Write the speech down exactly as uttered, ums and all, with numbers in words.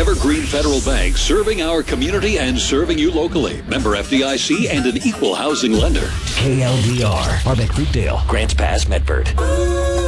Evergreen Federal Bank, serving our community and serving you locally. Member F D I C and an equal housing lender. K L D R, Arvett Fruitdale, Grants Pass, Medford.